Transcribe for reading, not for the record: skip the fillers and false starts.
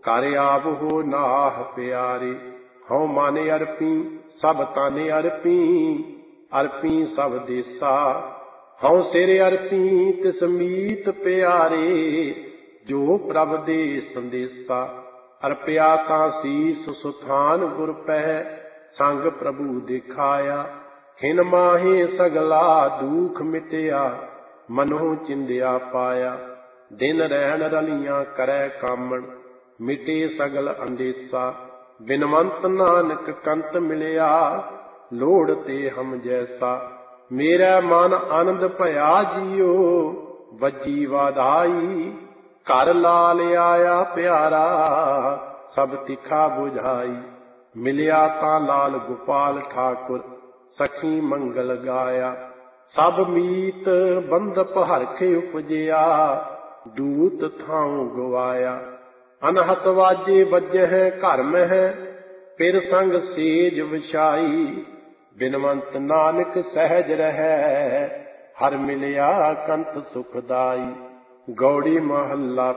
कर आवहो नाह प्यारे। हऊँ माने अरपी सब ताने अरपी, अरपी सब देसा। हऊँ सिर अरपी तिस मीत प्यारे, जो प्रभ दे संदेसा। अरपया तां सीस सुथान गुर पह, संग प्रभु दिखाया। खिन माहे सगला दुख मिटया, मनो चिंदिया पाया। दिन रहन रलियां करै कामण, मिटे सगल अंदेसा। बिनवंत नानक कंत मिलया, लोड़ ते हम जैसा। मेरा मन आनंद भया जियो, बजी वाधाई। घर लाल आया प्यारा, सब तिखा बुझाई। मिलया तां लाल गोपाल ठाकुर, सखी मंगल गाया। सब मीत बंदप हरखे उपजया, दूत थाऊं गवाया। अनहत वाजे बजह घर मह, फिर संग सेज विछाई। बिनवंत नानक सहज रहै, हर मिलया कंत सुखदाई। गौड़ी महला